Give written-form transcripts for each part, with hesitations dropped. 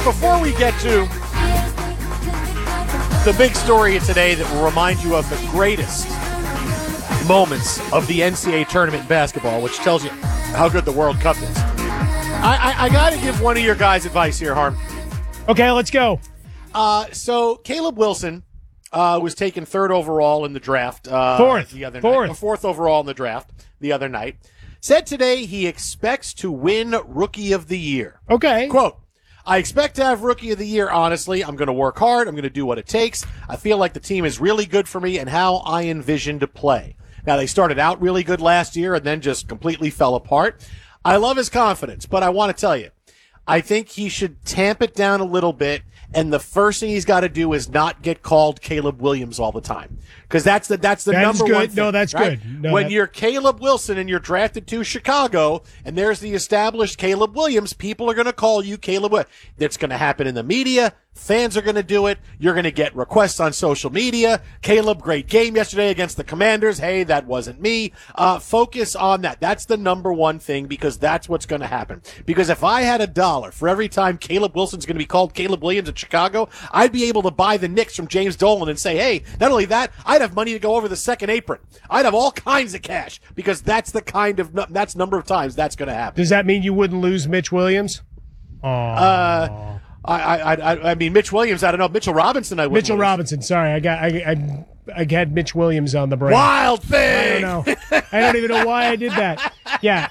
before we get to the big story of today that will remind you of the greatest moments of the NCAA tournament in basketball, which tells you how good the World Cup is, I got to give one of your guys advice here, Harm. Okay, let's go. So Caleb Wilson was taken third overall in the draft the other night. Fourth overall in the draft the other night. Said today he expects to win Rookie of the Year. Okay. Quote, I expect to have Rookie of the Year, honestly. I'm going to work hard. I'm going to do what it takes. I feel like the team is really good for me and how I envision to play. Now, they started out really good last year and then just completely fell apart. I love his confidence, but I want to tell you, I think he should tamp it down a little bit, and the first thing he's got to do is not get called Caleb Williams all the time, because that's the number good. one thing. No, that's right? good. No, when you're Caleb Wilson and you're drafted to Chicago, and there's the established Caleb Williams, people are going to call you Caleb Williams. That's going to happen in the media. Fans are going to do it. You're going to get requests on social media. Caleb, great game yesterday against the Commanders. Hey, that wasn't me. Focus on that. That's the number one thing, because that's what's going to happen. Because if I had $1 for every time Caleb Wilson's going to be called Caleb Williams in Chicago, I'd be able to buy the Knicks from James Dolan and say, hey, not only that, I'd have money to go over the second apron. I'd have all kinds of cash, because that's the that's number of times that's going to happen. Does that mean you wouldn't lose Mitch Williams? I mean, Mitch Williams, I don't know. Mitchell Robinson, I would. Mitchell Robinson, sorry. I had Mitch Williams on the brain. Wild thing! I don't know. I don't even know why I did that. Yeah.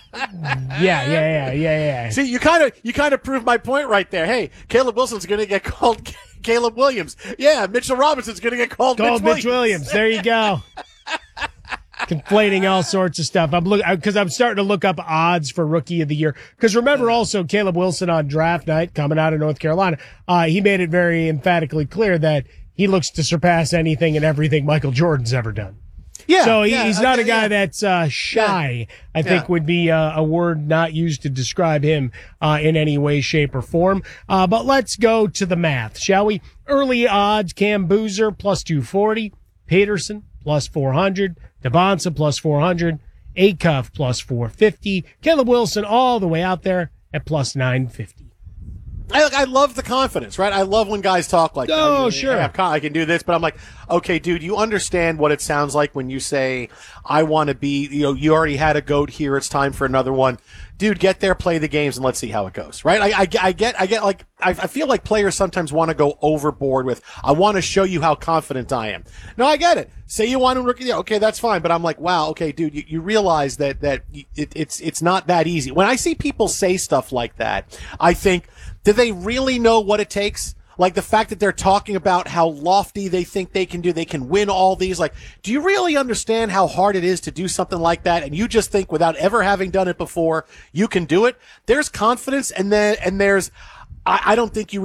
See, you kind of proved my point right there. Hey, Caleb Wilson's going to get called Caleb Williams. Yeah, Mitchell Robinson's going to get called Mitch Williams. There you go. Conflating all sorts of stuff. Because I'm starting to look up odds for Rookie of the Year. Because remember also Caleb Wilson on draft night coming out of North Carolina, he made it very emphatically clear that he looks to surpass anything and everything Michael Jordan's ever done. Yeah. So he's not a guy that's shy, I think would be a word not used to describe him in any way, shape, or form. But let's go to the math, shall we? Early odds, Cam Boozer plus 240, Peterson plus 400, Devonsa plus 400, Acuff plus 450, Caleb Wilson all the way out there at plus 950. I love the confidence, right? I love when guys talk like, oh, sure, I can do this, but I'm like, okay, dude, you understand what it sounds like when you say, I want to be, you already had a GOAT here, it's time for another one. Dude, get there, play the games, and let's see how it goes, right? I feel like players sometimes want to go overboard with, I want to show you how confident I am. No, I get it. Say you want to rookie, okay, that's fine, but I'm like, wow, okay, dude, you realize that it's not that easy. When I see people say stuff like that, I think, do they really know what it takes? Like the fact that they're talking about how lofty they think they can win all these. Like, do you really understand how hard it is to do something like that? And you just think without ever having done it before, you can do it? There's confidence, and there's, I don't think you